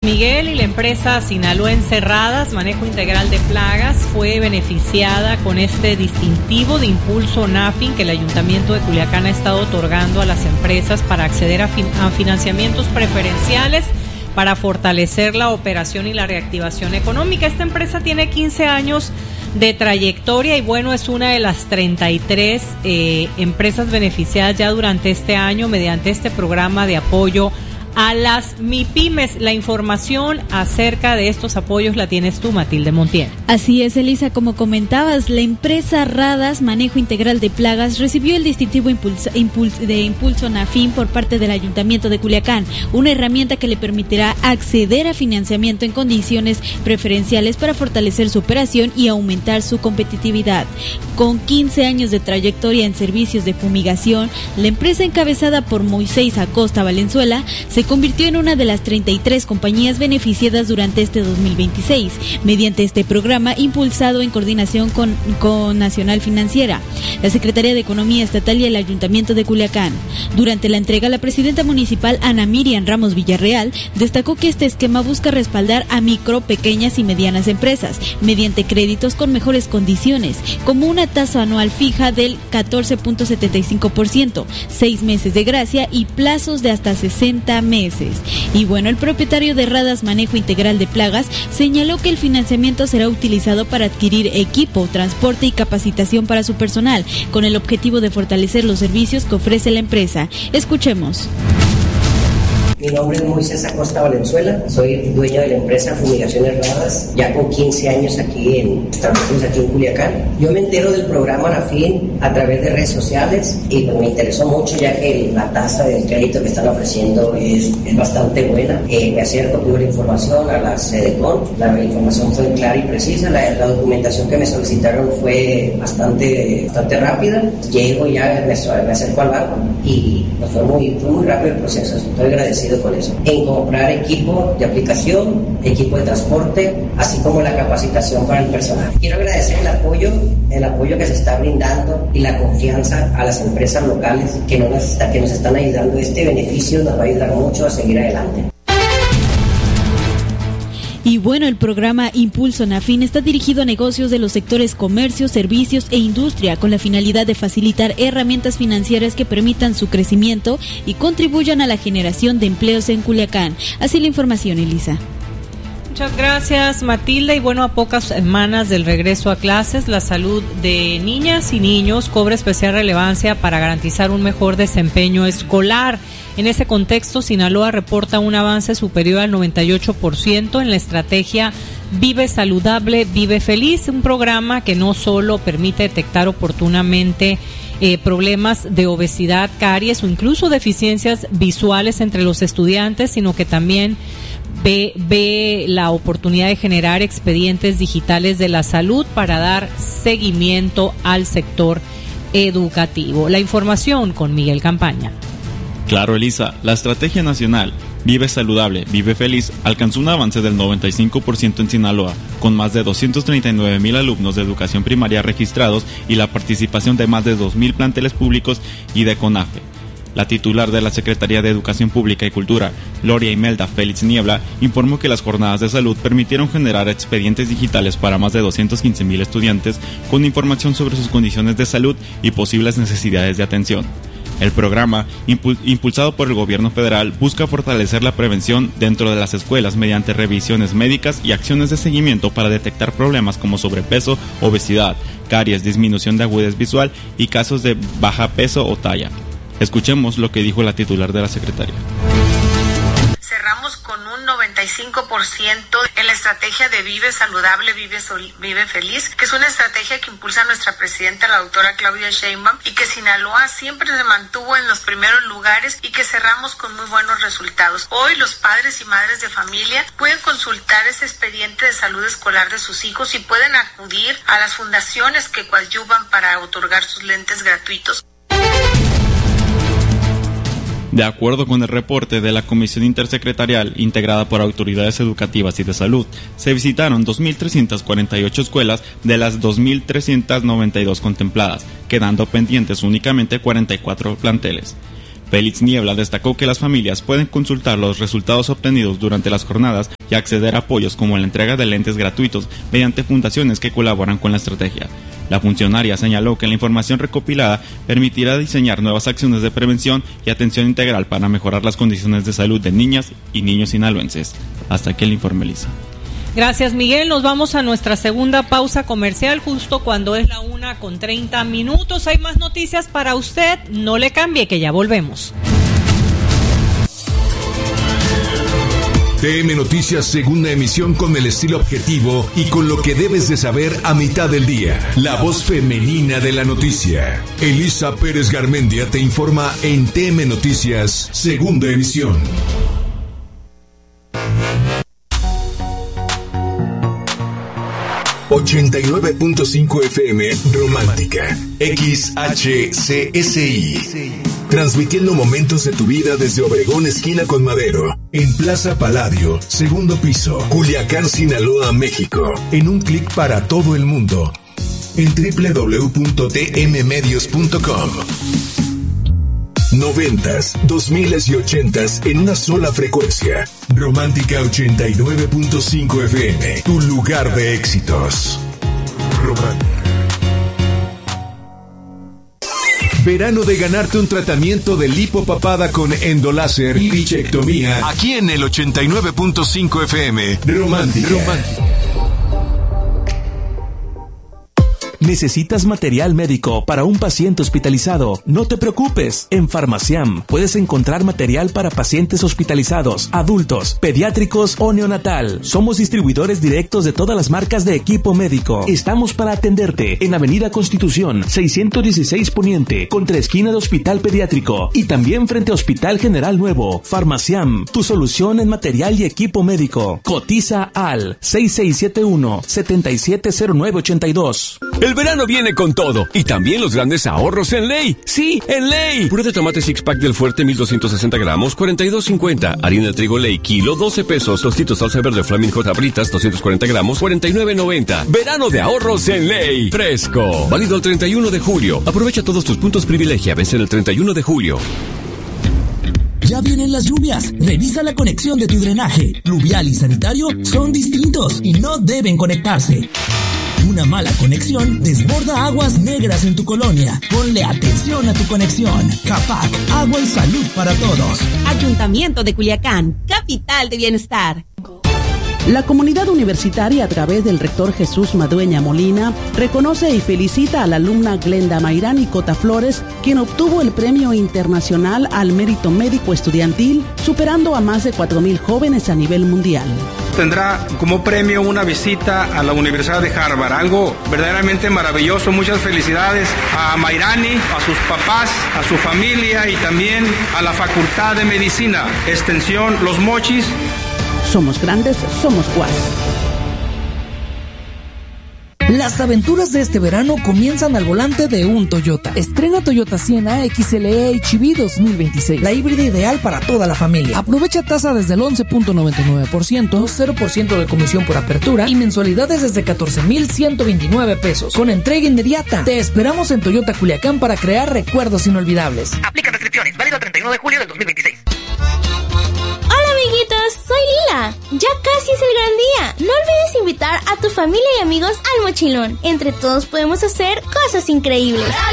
Miguel, y la empresa Sinaloense Radas, manejo integral de plagas, fue beneficiada con este distintivo de impulso NAFIN que el Ayuntamiento de Culiacán ha estado otorgando a las empresas para acceder a financiamientos preferenciales para fortalecer la operación y la reactivación económica. Esta empresa tiene 15 años de trayectoria y bueno, es una de las 33 empresas beneficiadas ya durante este año mediante este programa de apoyo a las MIPYMES. La información acerca de estos apoyos la tienes tú, Matilde Montiel. Así es, Elisa, como comentabas, la empresa Radas, manejo integral de plagas, recibió el distintivo de impulso NAFIN por parte del Ayuntamiento de Culiacán, una herramienta que le permitirá acceder a financiamiento en condiciones preferenciales para fortalecer su operación y aumentar su competitividad. Con 15 años de trayectoria en servicios de fumigación, la empresa encabezada por Moisés Acosta Valenzuela se convirtió en una de las 33 compañías beneficiadas durante este 2026, mediante este programa impulsado en coordinación con Nacional Financiera, la Secretaría de Economía Estatal y el Ayuntamiento de Culiacán. Durante la entrega, la presidenta municipal Ana Miriam Ramos Villarreal destacó que este esquema busca respaldar a micro, pequeñas y medianas empresas mediante créditos con mejores condiciones, como una tasa anual fija del 14.75%, 6 meses de gracia y plazos de hasta 60 meses. Y bueno, el propietario de Radas Manejo Integral de Plagas señaló que el financiamiento será utilizado para adquirir equipo, transporte y capacitación para su personal, con el objetivo de fortalecer los servicios que ofrece la empresa. Escuchemos. Mi nombre es Moisés Acosta Valenzuela, soy dueño de la empresa Fumigaciones Radas, ya con 15 años establecidos aquí en Culiacán. Yo me entero del programa NAFIN a través de redes sociales y pues me interesó mucho, ya que la tasa del crédito que están ofreciendo es bastante buena. Me acerco, pido la información a la SEDECON, la información fue clara y precisa, la documentación que me solicitaron fue bastante rápida. Llego ya, me acerco al banco y pues fue muy rápido el proceso, estoy agradecido con eso, en comprar equipo de aplicación, equipo de transporte, así como la capacitación para el personal. Quiero agradecer el apoyo que se está brindando y la confianza a las empresas locales que nos están ayudando. Este beneficio nos va a ayudar mucho a seguir adelante. Y bueno, el programa Impulso NAFIN está dirigido a negocios de los sectores comercio, servicios e industria, con la finalidad de facilitar herramientas financieras que permitan su crecimiento y contribuyan a la generación de empleos en Culiacán. Así la información, Elisa. Muchas gracias, Matilda. Y bueno, a pocas semanas del regreso a clases, la salud de niñas y niños cobra especial relevancia para garantizar un mejor desempeño escolar. En ese contexto, Sinaloa reporta un avance superior al 98% en la estrategia Vive Saludable, Vive Feliz, un programa que no solo permite detectar oportunamente problemas de obesidad, caries o incluso deficiencias visuales entre los estudiantes, sino que también ve la oportunidad de generar expedientes digitales de la salud para dar seguimiento al sector educativo. La información con Miguel Campaña. Claro, Elisa, la estrategia nacional Vive Saludable, Vive Feliz alcanzó un avance del 95% en Sinaloa, con más de 239,000 alumnos de educación primaria registrados y la participación de más de 2,000 planteles públicos y de CONAFE. La titular de la Secretaría de Educación Pública y Cultura, Gloria Imelda Félix Niebla, informó que las jornadas de salud permitieron generar expedientes digitales para más de 215,000 estudiantes con información sobre sus condiciones de salud y posibles necesidades de atención. El programa, impulsado por el gobierno federal, busca fortalecer la prevención dentro de las escuelas mediante revisiones médicas y acciones de seguimiento para detectar problemas como sobrepeso, obesidad, caries, disminución de agudez visual y casos de baja peso o talla. Escuchemos lo que dijo la titular de la Secretaría. Cerramos con un 95% en la estrategia de Vive Saludable, Vive Feliz, que es una estrategia que impulsa nuestra presidenta, la doctora Claudia Sheinbaum, y que Sinaloa siempre se mantuvo en los primeros lugares y que cerramos con muy buenos resultados. Hoy los padres y madres de familia pueden consultar ese expediente de salud escolar de sus hijos y pueden acudir a las fundaciones que coadyuvan para otorgar sus lentes gratuitos. De acuerdo con el reporte de la Comisión Intersecretarial integrada por autoridades educativas y de salud, se visitaron 2,348 escuelas de las 2,392 contempladas, quedando pendientes únicamente 44 planteles. Félix Niebla destacó que las familias pueden consultar los resultados obtenidos durante las jornadas y acceder a apoyos como la entrega de lentes gratuitos mediante fundaciones que colaboran con la estrategia. La funcionaria señaló que la información recopilada permitirá diseñar nuevas acciones de prevención y atención integral para mejorar las condiciones de salud de niñas y niños sinaloenses. Hasta aquí el informe, Lisa. Gracias, Miguel. Nos vamos a nuestra segunda pausa comercial justo cuando es la 1:30. Hay más noticias para usted. No le cambie, que ya volvemos. TM Noticias, segunda emisión, con el estilo objetivo y con lo que debes de saber a mitad del día. La voz femenina de la noticia. Elisa Pérez Garmendia te informa en TM Noticias, segunda emisión. ...89.5 FM Romántica, XHCSI, transmitiendo momentos de tu vida desde Obregón, esquina con Madero, en Plaza Palladio, segundo piso, Culiacán, Sinaloa, México, en un clic para todo el mundo, en www.tmmedios.com. 90s, 2000s y 80s en una sola frecuencia. Romántica 89.5 FM, tu lugar de éxitos. Romántica. Verano de ganarte un tratamiento de lipopapada con endoláser y bichectomía, aquí en el 89.5 FM. Romántica. ¿Necesitas material médico para un paciente hospitalizado? No te preocupes. En Farmaciam puedes encontrar material para pacientes hospitalizados, adultos, pediátricos o neonatal. Somos distribuidores directos de todas las marcas de equipo médico. Estamos para atenderte en Avenida Constitución 616 Poniente, contra esquina de Hospital Pediátrico, y también frente a Hospital General Nuevo. Farmaciam, tu solución en material y equipo médico. Cotiza al 6671-770982. El verano viene con todo, y también los grandes ahorros en Ley. ¡Sí, en Ley! Puré de tomate six pack del Fuerte, 1260 gramos, 42.50. Harina de trigo Ley, kilo, 12 pesos. Tostitos salsa verde Flaming Hot Abritas, 240 gramos, 49.90. Verano de ahorros en Ley. Fresco. Válido el 31 de julio. Aprovecha todos tus puntos privilegia. Vencen el 31 de julio. Ya vienen las lluvias. Revisa la conexión de tu drenaje. Pluvial y sanitario son distintos y no deben conectarse. Una mala conexión desborda aguas negras en tu colonia. Ponle atención a tu conexión. CAPAC, agua y salud para todos. Ayuntamiento de Culiacán, capital de bienestar. La comunidad universitaria, a través del rector Jesús Madueña Molina, reconoce y felicita a la alumna Glenda Mayrán y Cota Flores, quien obtuvo el Premio Internacional al Mérito Médico Estudiantil, superando a más de 4,000 jóvenes a nivel mundial. Tendrá como premio una visita a la Universidad de Harvard, algo verdaderamente maravilloso. Muchas felicidades a Mayrani, a sus papás, a su familia y también a la Facultad de Medicina, Extensión Los Mochis. Somos grandes, somos UAS. Las aventuras de este verano comienzan al volante de un Toyota. Estrena Toyota Sienna XLE HEV 2026. La híbrida ideal para toda la familia. Aprovecha tasa desde el 11.99%, 0% de comisión por apertura y mensualidades desde 14,129 pesos. Con entrega inmediata. Te esperamos en Toyota Culiacán para crear recuerdos inolvidables. Aplica restricciones. Válido el 31 de julio del 2026. Hola amiguitos, soy Lila. Ya casi es el gran día. No olvides invitar a tu familia y amigos al mochilón. Entre todos podemos hacer cosas increíbles.